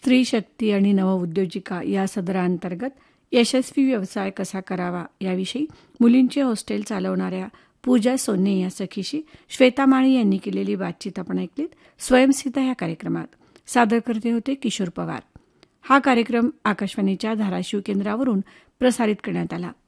स्त्री शक्ती आणि नवउद्योजिका या सदराअंतर्गत यशस्वी व्यवसाय कसा करावा याविषयी मुलींचे हॉस्टेल चालवणाऱ्या पूजा सोन्ने या सखीशी श्वेता माळी यांनी केलेली बातचीत आपण ऐकलीत. स्वयंसिद्धा या कार्यक्रमात सादर करते होते किशोर पवार. हा कार्यक्रम आकाशवाणीच्या धाराशिव केंद्रावरून प्रसारित करण्यात आला.